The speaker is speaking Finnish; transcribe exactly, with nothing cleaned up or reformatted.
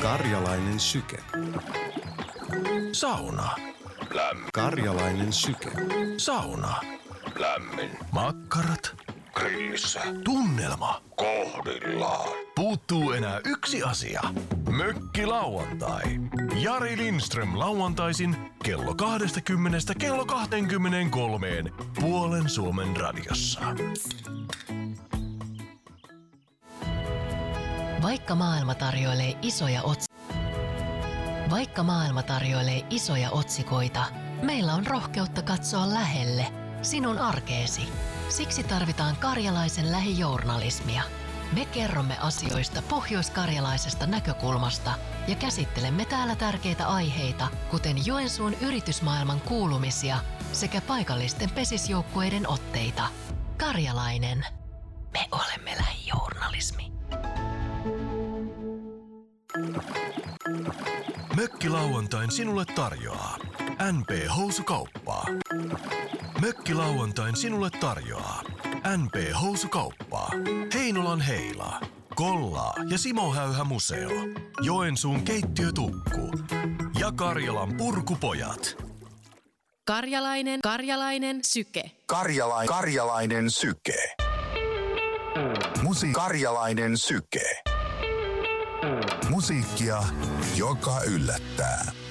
Karjalainen syke. Sauna. Lämmin. Karjalainen syke. Sauna. Lämmin. Makkarat. Grillissä. Tunnelma. Kohdillaan. Puuttuu enää yksi asia. Mökki lauantai. Jari Lindström lauantaisin kello kaksikymmentä kello kaksikymmentäkolme Puolen Suomen radiossa. Vaikka maailma tarjoilee isoja ots... Vaikka maailma tarjoilee isoja otsikoita, meillä on rohkeutta katsoa lähelle, sinun arkeesi. Siksi tarvitaan karjalaisen lähijournalismia. Me kerromme asioista pohjoiskarjalaisesta näkökulmasta ja käsittelemme täällä tärkeitä aiheita, kuten Joensuun yritysmaailman kuulumisia sekä paikallisten pesisjoukkueiden otteita. Karjalainen. Me olemme lähijournalismi. Mökki lauantain sinulle tarjoaa N P-housukauppaa. Mökki lauantain sinulle tarjoaa N P-housukauppaa. Heinolan Heila, Kollaa ja Simo Häyhä Museo. Joensuun keittiötukku ja Karjalan Purkupojat. Karjalainen, karjalainen syke. Karjala, karjalainen syke. Musi karjalainen syke. Musiikkia, joka yllättää.